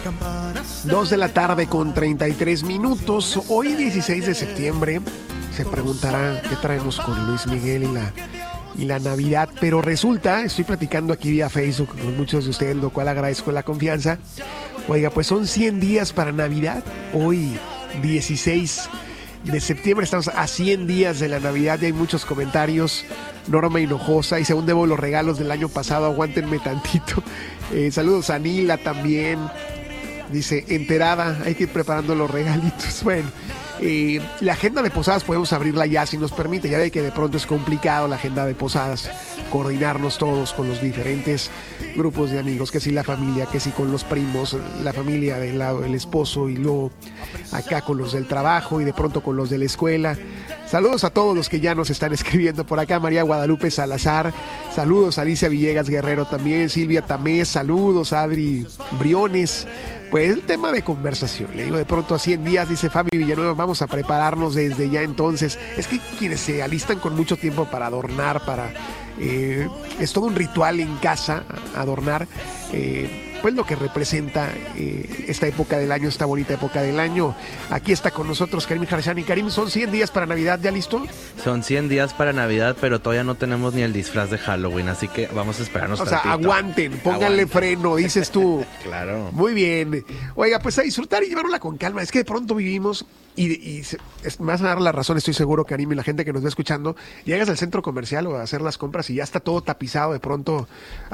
2 de la tarde con 33 minutos. Hoy 16 de septiembre. Se preguntará qué traemos con Luis Miguel y la Navidad. Pero resulta, estoy platicando aquí vía Facebook con muchos de ustedes, lo cual agradezco la confianza. Oiga, pues son 100 días para Navidad. Hoy 16 de septiembre estamos a 100 días de la Navidad y hay muchos comentarios. Norma Hinojosa dice: aún debo los regalos del año pasado, aguántenme tantito. Saludos a Nila también. Dice: enterada, hay que ir preparando los regalitos. Bueno, la agenda de posadas podemos abrirla ya si nos permite. Ya ve que de pronto es complicado la agenda de posadas, coordinarnos todos con los diferentes grupos de amigos, que si la familia, que si con los primos, la familia del lado del esposo y luego acá con los del trabajo y de pronto con los de la escuela. Saludos a todos los que ya nos están escribiendo por acá. María Guadalupe Salazar, saludos a Alicia Villegas Guerrero también, Silvia Tamés, saludos a Adri Briones. Pues el tema de conversación, le digo, de pronto a 100 días, dice Fabi Villanueva, vamos a prepararnos desde ya entonces. Es que quienes se alistan con mucho tiempo para adornar, es todo un ritual en casa, adornar, pues lo que representa esta época del año, esta bonita época del año. Aquí está con nosotros Karim Harshani. Karim, son 100 días para Navidad, ¿ya listo? Son 100 días para Navidad, pero todavía no tenemos ni el disfraz de Halloween, así que vamos a esperarnos tantito. O sea, aguanten, pónganle freno, dices tú. Claro. Muy bien. Oiga, pues a disfrutar y llevarla con calma. Es que de pronto vivimos y me vas a dar la razón, estoy seguro, Karim, y la gente que nos va escuchando, llegas al centro comercial o a hacer las compras y ya está todo tapizado de pronto.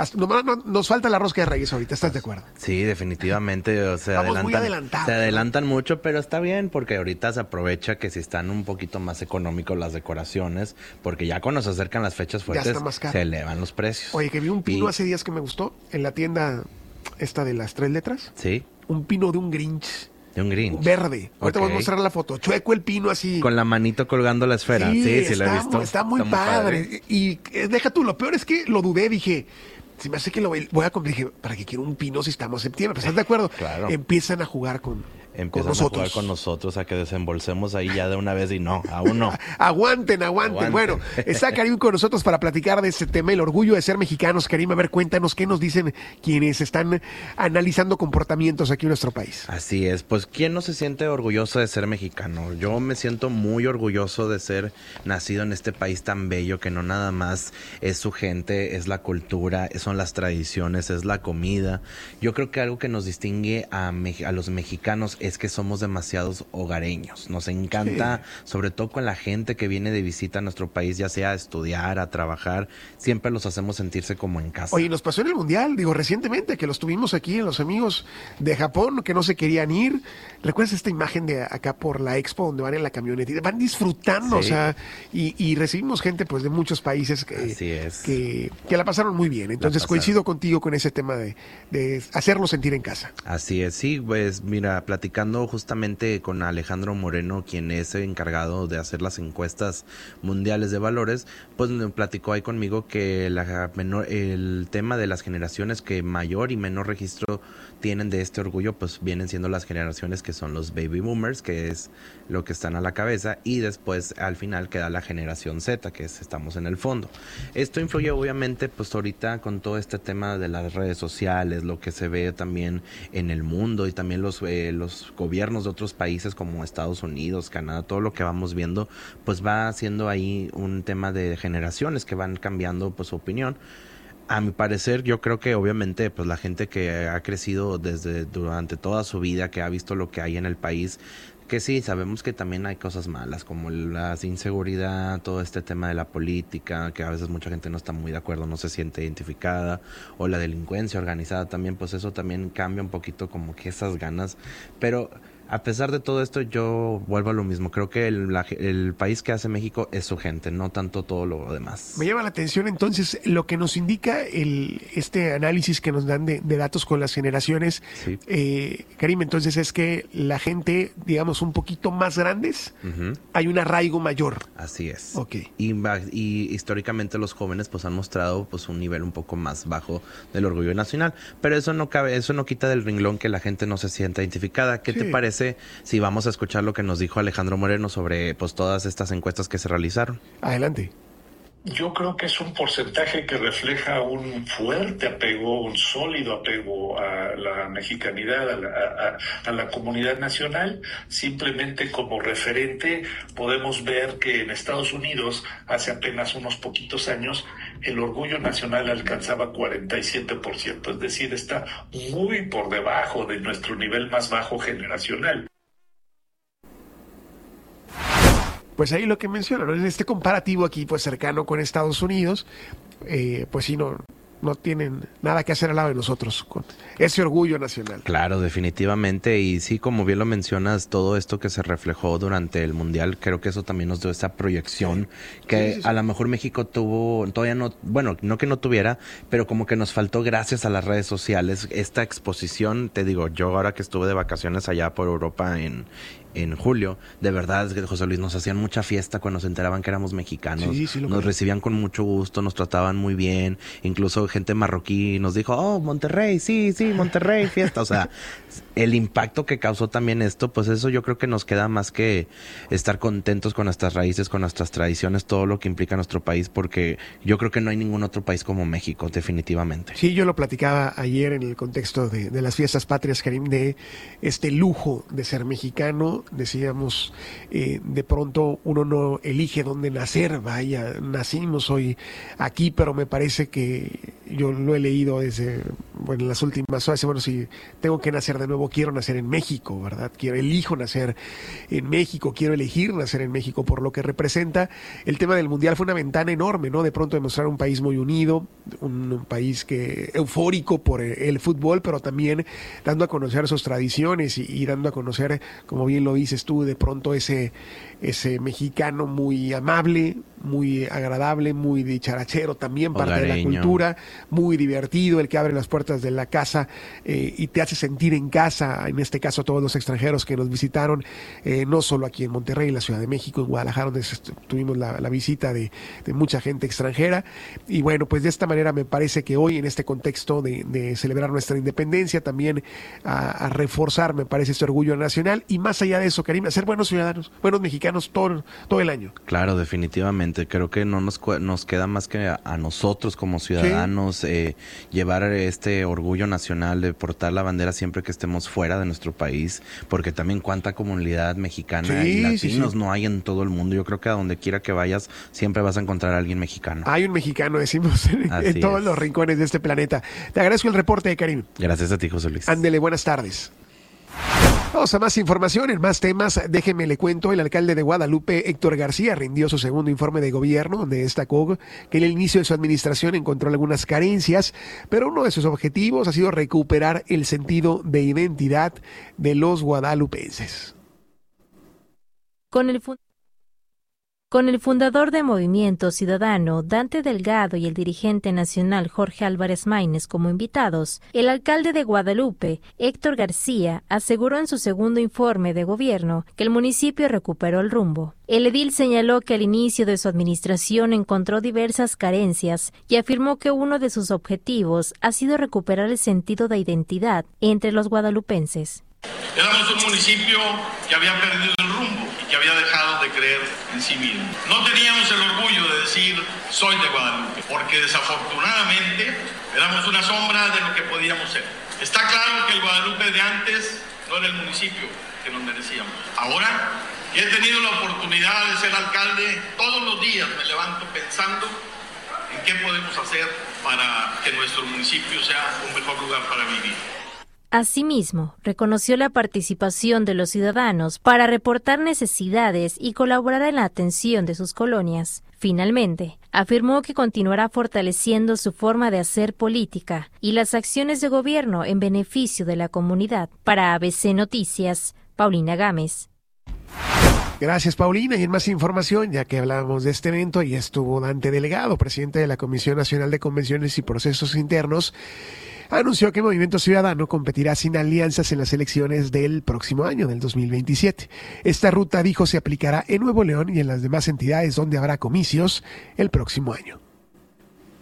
Nos falta la rosca de Reyes ahorita, ¿estás de acuerdo? Sí, definitivamente. O sea, muy adelantados. Se adelantan mucho, pero está bien porque ahorita se aprovecha que si están un poquito más económicos las decoraciones, porque ya cuando se acercan las fechas fuertes se elevan los precios. Oye, que vi un pino hace días que me gustó en la tienda esta de las 3 letras. Sí. Un pino de un Grinch. De un Grinch. Verde. Ahorita voy a mostrar la foto. Chueco el pino así. Con la manito colgando la esfera. Sí, lo he visto. Está muy padre. Y deja tú, lo peor es que lo dudé, dije, si me hace que lo voy a comprar, dije, ¿para qué quiero un pino si estamos en septiembre? ¿Estás de acuerdo? Claro. Empiezan a jugar con nosotros, a que desembolsemos ahí ya de una vez y no, aún no. Aguanten. Bueno, está Karim con nosotros para platicar de este tema, el orgullo de ser mexicanos. Karim, a ver, cuéntanos qué nos dicen quienes están analizando comportamientos aquí en nuestro país. Así es, pues ¿quién no se siente orgulloso de ser mexicano? Yo me siento muy orgulloso de ser nacido en este país tan bello, que no nada más es su gente, es la cultura, son las tradiciones, es la comida. Yo creo que algo que nos distingue a los mexicanos es que somos demasiados hogareños. Nos encanta, sobre todo con la gente que viene de visita a nuestro país, ya sea a estudiar, a trabajar, siempre los hacemos sentirse como en casa. Oye, nos pasó en el Mundial, recientemente, que los tuvimos aquí, los amigos de Japón, que no se querían ir. ¿Recuerdas esta imagen de acá por la Expo, donde van en la camioneta? Van disfrutando, o sea, y recibimos gente pues de muchos países que la pasaron muy bien. Entonces coincido contigo con ese tema de hacerlos sentir en casa. Así es, sí, pues mira, platicando justamente con Alejandro Moreno, quien es encargado de hacer las encuestas mundiales de valores, pues platicó ahí conmigo que el tema de las generaciones que mayor y menor registro tienen de este orgullo, pues vienen siendo las generaciones que son los baby boomers, que es lo que están a la cabeza, y después al final queda la generación Z, que estamos en el fondo. Esto influye obviamente pues ahorita con todo este tema de las redes sociales, lo que se ve también en el mundo y también los gobiernos de otros países como Estados Unidos, Canadá, todo lo que vamos viendo, pues va siendo ahí un tema de generaciones que van cambiando pues su opinión. A mi parecer, yo creo que obviamente pues la gente que ha crecido durante toda su vida, que ha visto lo que hay en el país, que sí, sabemos que también hay cosas malas, como la inseguridad, todo este tema de la política, que a veces mucha gente no está muy de acuerdo, no se siente identificada, o la delincuencia organizada también, pues eso también cambia un poquito como que esas ganas, pero a pesar de todo esto, yo vuelvo a lo mismo. Creo que el país que hace México es su gente, no tanto todo lo demás. Me llama la atención entonces lo que nos indica este análisis que nos dan de datos con las generaciones. Sí. Karim, entonces es que la gente, digamos, un poquito más grandes, hay un arraigo mayor. Así es. Okay. Y históricamente los jóvenes pues han mostrado pues un nivel un poco más bajo del orgullo nacional. Pero eso no quita del renglón que la gente no se sienta identificada. ¿Qué te parece si vamos a escuchar lo que nos dijo Alejandro Moreno sobre pues todas estas encuestas que se realizaron? Adelante. Yo creo que es un porcentaje que refleja un fuerte apego, un sólido apego a la mexicanidad, a la comunidad nacional. Simplemente como referente podemos ver que en Estados Unidos, hace apenas unos poquitos años, el orgullo nacional alcanzaba 47%, es decir, está muy por debajo de nuestro nivel más bajo generacional. Pues ahí lo que mencionan, ¿no? En este comparativo aquí, pues cercano con Estados Unidos, pues sí, no tienen nada que hacer al lado de nosotros con ese orgullo nacional. Claro, definitivamente, y sí, como bien lo mencionas, todo esto que se reflejó durante el Mundial, creo que eso también nos dio esa proyección que a lo mejor México tuvo, todavía no, bueno, no que no tuviera, pero como que nos faltó gracias a las redes sociales, esta exposición. Te digo, yo ahora que estuve de vacaciones allá por Europa en julio, de verdad, José Luis, nos hacían mucha fiesta cuando se enteraban que éramos mexicanos, nos recibían con mucho gusto, nos trataban muy bien, incluso gente marroquí nos dijo, oh, Monterrey, sí, Monterrey, fiesta, o sea, el impacto que causó también esto, pues eso yo creo que nos queda más que estar contentos con nuestras raíces, con nuestras tradiciones, todo lo que implica nuestro país, porque yo creo que no hay ningún otro país como México, definitivamente. Sí, yo lo platicaba ayer en el contexto de las fiestas patrias, Karim, de este lujo de ser mexicano. Decíamos, de pronto uno no elige dónde nacer, vaya, nacimos hoy aquí, pero me parece que yo lo he leído desde, bueno, en las últimas horas, bueno, si tengo que nacer de nuevo, quiero nacer en México, ¿verdad? Elijo nacer en México, quiero elegir nacer en México por lo que representa. El tema del Mundial fue una ventana enorme, ¿no? De pronto demostrar un país muy unido, un país que eufórico por el fútbol, pero también dando a conocer sus tradiciones y dando a conocer, como bien lo dices tú, de pronto ese mexicano muy amable, muy agradable, muy dicharachero también, parte de la cultura, muy divertido, el que abre las puertas de la casa y te hace sentir en casa, en este caso todos los extranjeros que nos visitaron, no solo aquí en Monterrey, en la Ciudad de México, en Guadalajara, donde tuvimos la visita de mucha gente extranjera. Y bueno, pues de esta manera me parece que hoy en este contexto de celebrar nuestra independencia, también a reforzar, me parece, este orgullo nacional, y más allá de eso, Karim, a ser buenos ciudadanos, buenos mexicanos todo el año. Claro, definitivamente. Creo que no nos queda más que a nosotros como ciudadanos llevar este orgullo nacional de portar la bandera siempre que estemos fuera de nuestro país, porque también cuánta comunidad mexicana y latinos no hay en todo el mundo. Yo creo que a donde quiera que vayas siempre vas a encontrar a alguien mexicano. Hay un mexicano, decimos, en todos los rincones de este planeta. Te agradezco el reporte, Karim. Gracias a ti, José Luis. Ándele, buenas tardes. Vamos a más información, en más temas. Déjeme le cuento, el alcalde de Guadalupe, Héctor García, rindió su segundo informe de gobierno, donde destacó que en el inicio de su administración encontró algunas carencias, pero uno de sus objetivos ha sido recuperar el sentido de identidad de los guadalupenses. Con el fundador de Movimiento Ciudadano, Dante Delgado, y el dirigente nacional Jorge Álvarez Maínez como invitados, el alcalde de Guadalupe, Héctor García, aseguró en su segundo informe de gobierno que el municipio recuperó el rumbo. El edil señaló que al inicio de su administración encontró diversas carencias y afirmó que uno de sus objetivos ha sido recuperar el sentido de identidad entre los guadalupenses. Éramos un municipio que había perdido el rumbo y que había dejado de creer en sí mismo. No teníamos el orgullo de decir soy de Guadalupe, porque desafortunadamente éramos una sombra de lo que podíamos ser. Está claro que el Guadalupe de antes no era el municipio que nos merecíamos. Ahora que he tenido la oportunidad de ser alcalde, todos los días me levanto pensando en qué podemos hacer para que nuestro municipio sea un mejor lugar para vivir. Asimismo, reconoció la participación de los ciudadanos para reportar necesidades y colaborar en la atención de sus colonias. Finalmente, afirmó que continuará fortaleciendo su forma de hacer política y las acciones de gobierno en beneficio de la comunidad. Para ABC Noticias, Paulina Gámez. Gracias, Paulina. Y en más información, ya que hablábamos de este evento, y estuvo Dante Delgado, presidente de la Comisión Nacional de Convenciones y Procesos Internos, anunció que Movimiento Ciudadano competirá sin alianzas en las elecciones del próximo año, del 2027. Esta ruta, dijo, se aplicará en Nuevo León y en las demás entidades donde habrá comicios el próximo año.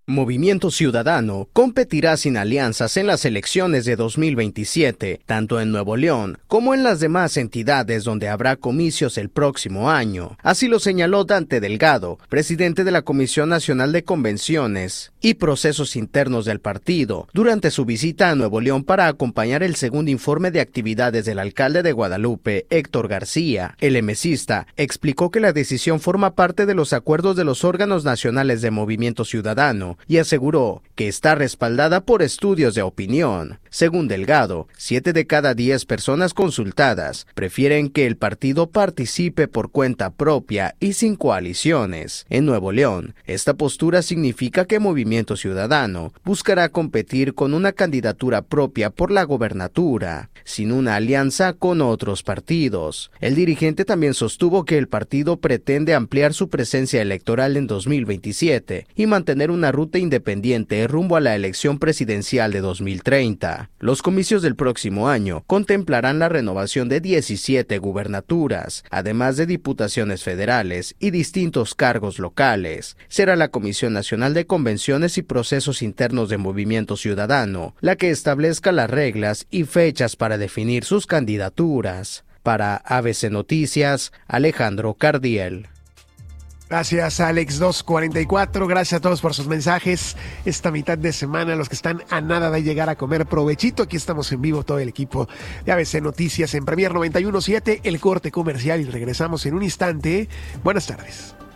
Movimiento Ciudadano competirá sin alianzas en las elecciones de 2027, tanto en Nuevo León como en las demás entidades donde habrá comicios el próximo año. Así lo señaló Dante Delgado, presidente de la Comisión Nacional de Convenciones y Procesos Internos del partido, durante su visita a Nuevo León para acompañar el segundo informe de actividades del alcalde de Guadalupe, Héctor García. El emesista explicó que la decisión forma parte de los acuerdos de los órganos nacionales de Movimiento Ciudadano y aseguró que está respaldada por estudios de opinión. Según Delgado, 7 de cada 10 personas consultadas prefieren que el partido participe por cuenta propia y sin coaliciones. En Nuevo León, esta postura significa que Movimiento Ciudadano buscará competir con una candidatura propia por la gobernatura, sin una alianza con otros partidos. El dirigente también sostuvo que el partido pretende ampliar su presencia electoral en 2027 y mantener una ruta independiente rumbo a la elección presidencial de 2030. Los comicios del próximo año contemplarán la renovación de 17 gubernaturas, además de diputaciones federales y distintos cargos locales. Será la Comisión Nacional de Convenciones y Procesos Internos de Movimiento Ciudadano la que establezca las reglas y fechas para definir sus candidaturas. Para ABC Noticias, Alejandro Cardiel. Gracias, Alex 244. Gracias a todos por sus mensajes. Esta mitad de semana, los que están a nada de llegar a comer, provechito. Aquí estamos en vivo, todo el equipo de ABC Noticias en Premier 91.7, el corte comercial, y regresamos en un instante. Buenas tardes.